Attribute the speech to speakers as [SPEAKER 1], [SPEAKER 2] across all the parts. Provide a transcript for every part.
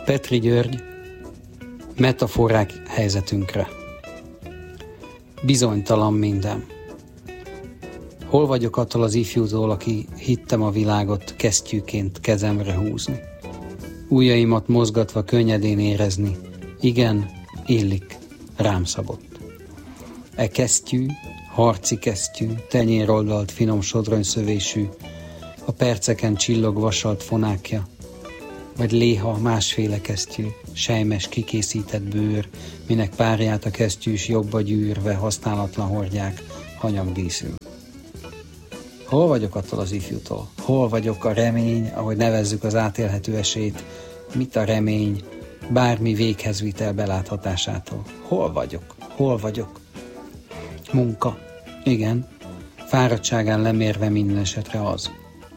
[SPEAKER 1] Petri György, metaforák helyzetünkre. Bizonytalan minden. Hol vagyok attól az ifjútól, aki hittem a világot kesztyűként kezemre húzni? Ujjaimat mozgatva könnyedén érezni, igen, illik, rám szabott. E kesztyű, harci kesztyű, tenyéroldalt finom sodronyszövésű, a perceken csillog vasalt fonákja, vagy léha másféle kesztyű, sejmes kikészített bőr, minek párját a kesztyűs jobba gyűrve használatlan hordják, hanyag díszül. Hol vagyok attól az ifjútól? Hol vagyok a remény, ahogy nevezzük az átélhető esélyt? Mit a remény, bármi véghez vitel beláthatásától? Hol vagyok? Hol vagyok? Munka. Igen, fáradtságán lemérve minden esetre az.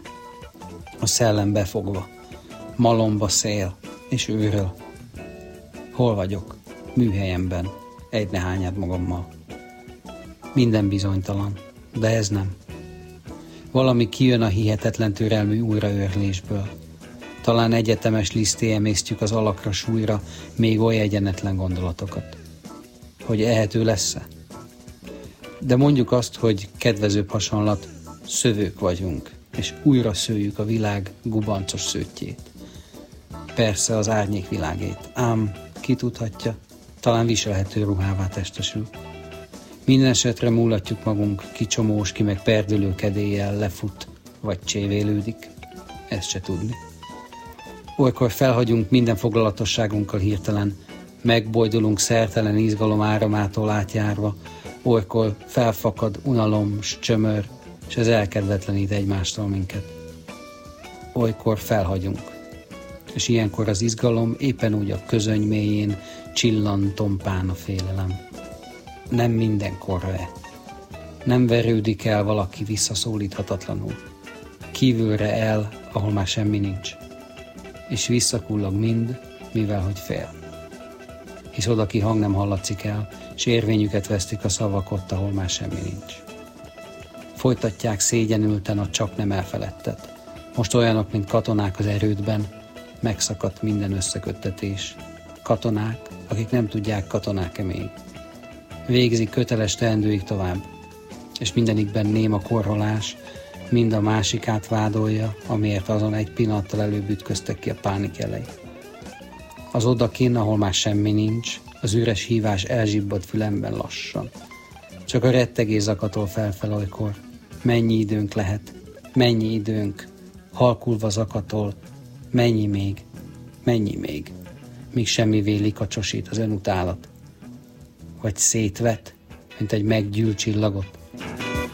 [SPEAKER 1] A szellem befogva, malomba szél és őröl. Hol vagyok? Műhelyemben, egy nehányad magammal. Minden bizonytalan, de ez nem. Valami kijön a hihetetlen türelmű újraőrlésből. Talán egyetemes liszté emésztjük az alakra súlyra még oly egyenetlen gondolatokat. Hogy ehető lesz-e? De mondjuk azt, hogy kedvezőbb hasonlat, szövők vagyunk, és újra szőjük a világ gubancos szőttjét. Persze az árnyék világét, ám ki tudhatja, talán viselhető ruhává testesül. Minden esetre múlatjuk magunk, ki csomós, ki meg perdülő kedéllyel lefut, vagy csévélődik, ezt se tudni. Olykor felhagyunk minden foglalatosságunkkal hirtelen, megbojdulunk szertelen izgalom áramától átjárva, olykor felfakad unalom s csömör, és ez elkedvetlenít egymástól minket. Olykor felhagyunk, és ilyenkor az izgalom éppen úgy a közöny mélyén csillan tompán a félelem. Nem mindenkorra-e. Nem verődik el valaki visszaszólíthatatlanul. Kívülre el, ahol már semmi nincs. És visszakullag mind, mivel hogy fél. Hisz odaki hang nem hallatszik el, s érvényüket vesztik a szavak ott, ahol már semmi nincs. Folytatják szégyenülten a csak nem elfeledtet. Most olyanok, mint katonák az erődben, megszakadt minden összeköttetés. Katonák, akik nem tudják, katonák-e még. Végzik köteles teendőig tovább, és mindenikben néma korholás, mind a másikát vádolja, amiért azon egy pillanattal előbb ütköztek ki a pánik jelei. Az odakin, ahol már semmi nincs, az üres hívás elzsibbad fülemben lassan. Csak a rettegés zakatol felfel olykor. Mennyi időnk lehet, mennyi időnk, halkulva zakatol, mennyi még, míg semmivé likacsosít az önutálat. Vagy szétvet, mint egy meggyűlt csillagot.